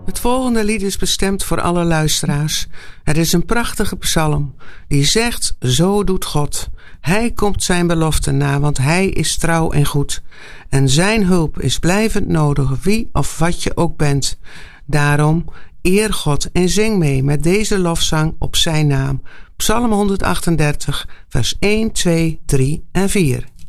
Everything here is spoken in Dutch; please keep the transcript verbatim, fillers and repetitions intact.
Het volgende lied is bestemd voor alle luisteraars. Het is een prachtige psalm die zegt: zo doet God. Hij komt zijn belofte na, want hij is trouw en goed. En zijn hulp is blijvend nodig, wie of wat je ook bent. Daarom eer God en zing mee met deze lofzang op zijn naam. Psalm honderdachtendertig, vers één, twee, drie en vier.